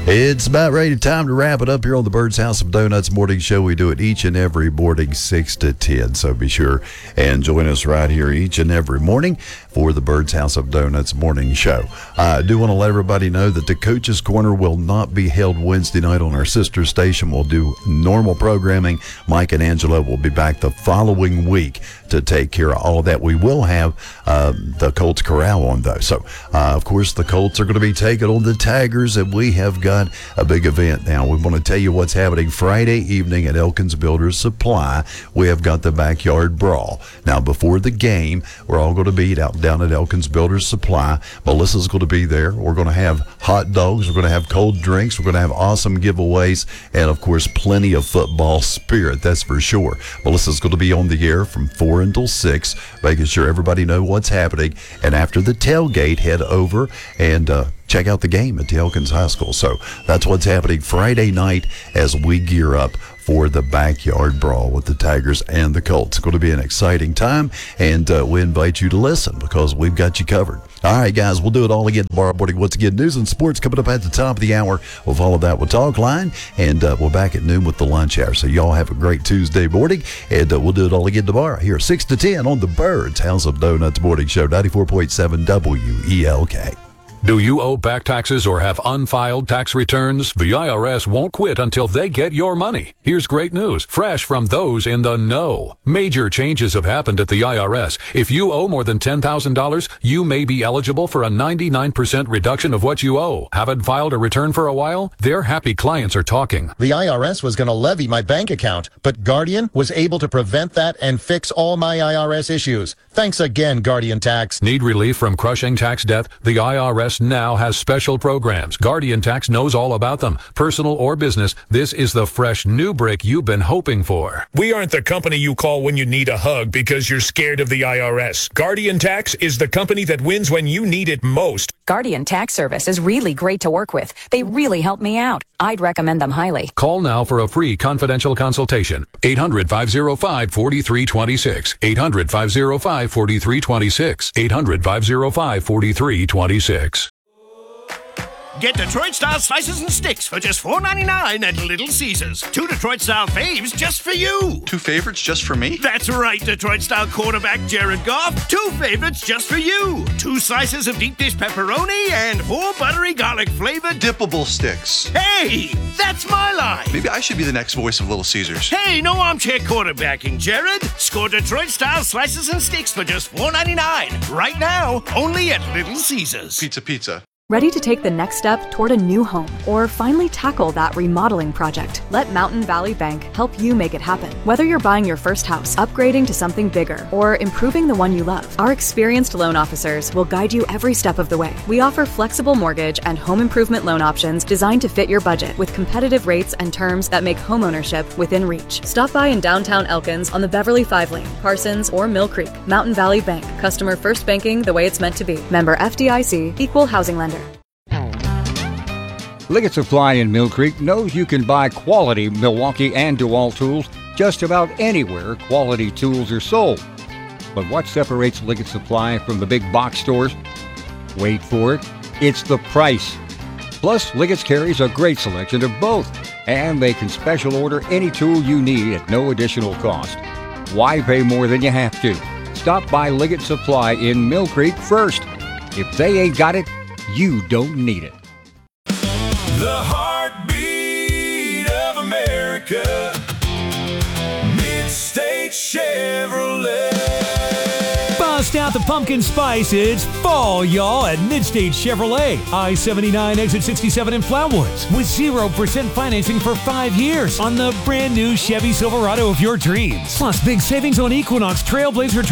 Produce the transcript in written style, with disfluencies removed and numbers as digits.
It's about ready time to wrap it up here on the Bird's House of Donuts morning show. We do it each and every morning, 6 to 10. So be sure and join us right here each and every morning for the Bird's House of Donuts morning show. I do want to let everybody know that the Coach's Corner will not be held Wednesday night on our sister station. We'll do normal programming. Mike and Angela will be back the following week to take care of all of that. We will have the Colts Corral on, though. So, of course, the Colts are going to be taking on the Tigers, and we have got a big event now. We want to tell you what's happening Friday evening at Elkins Builders Supply. We have got the Backyard Brawl. Now, before the game, we're all going to be down at Elkins Builders Supply. Melissa's going to be there. We're going to have hot dogs. We're going to have cold drinks. We're going to have awesome giveaways, and, of course, plenty of football spirit, that's for sure. Melissa's going to be on the air from 4 until 6, making sure everybody knows what's happening. And after the tailgate, head over and check out the game at the Elkins High School. So that's what's happening Friday night as we gear up for the Backyard Brawl with the Tigers and the Colts. It's going to be an exciting time, and we invite you to listen because we've got you covered. All right, guys, we'll do it all again tomorrow morning. Once again, news and sports coming up at the top of the hour. We'll follow that with Talk Line, and we're back at noon with the lunch hour. So y'all have a great Tuesday morning, and we'll do it all again tomorrow here 6 to 10 on the Bird's House of Donuts morning show, 94.7 WELK. Do you owe back taxes or have unfiled tax returns? The IRS won't quit until they get your money. Here's great news, fresh from those in the know. Major changes have happened at the IRS. If you owe more than $10,000, you may be eligible for a 99% reduction of what you owe. Haven't filed a return for a while? Their happy clients are talking. The IRS was going to levy my bank account, but Guardian was able to prevent that and fix all my IRS issues. Thanks again, Guardian Tax. Need relief from crushing tax debt? The IRS now has special programs. Guardian Tax knows all about them. Personal or business, this is the fresh new break you've been hoping for. We aren't the company you call when you need a hug because you're scared of the IRS. Guardian Tax is the company that wins when you need it most. Guardian Tax Service is really great to work with. They really help me out. I'd recommend them highly. Call now for a free confidential consultation. 800-505-4326. 800-505-4326. 800-505-4326. Get Detroit-style slices and sticks for just $4.99 at Little Caesars. 2 Detroit-style faves just for you. 2 favorites just for me? That's right, Detroit-style quarterback Jared Goff. 2 favorites just for you. 2 slices of deep dish pepperoni and 4 buttery garlic-flavored dippable sticks. Hey, that's my line. Maybe I should be the next voice of Little Caesars. Hey, no armchair quarterbacking, Jared. Score Detroit-style slices and sticks for just $4.99. Right now, only at Little Caesars. Pizza. Ready to take the next step toward a new home or finally tackle that remodeling project? Let Mountain Valley Bank help you make it happen. Whether you're buying your first house, upgrading to something bigger, or improving the one you love, our experienced loan officers will guide you every step of the way. We offer flexible mortgage and home improvement loan options designed to fit your budget with competitive rates and terms that make homeownership within reach. Stop by in downtown Elkins on the Beverly 5 Lane, Parsons, or Mill Creek. Mountain Valley Bank. Customer first banking the way it's meant to be. Member FDIC. Equal housing lender. Liggett Supply in Mill Creek knows you can buy quality Milwaukee and DeWalt tools just about anywhere quality tools are sold. But what separates Liggett Supply from the big box stores? Wait for it, it's the price. Plus, Liggett's carries a great selection of both, and they can special order any tool you need at no additional cost. Why pay more than you have to? Stop by Liggett Supply in Mill Creek first. If they ain't got it, you don't need it. The heartbeat of America, Mid-State Chevrolet. Bust out the pumpkin spice, it's fall, y'all, at Mid-State Chevrolet. I-79 exit 67 in Flatwoods with 0% financing for 5 years on the brand new Chevy Silverado of your dreams. Plus big savings on Equinox, Trailblazer,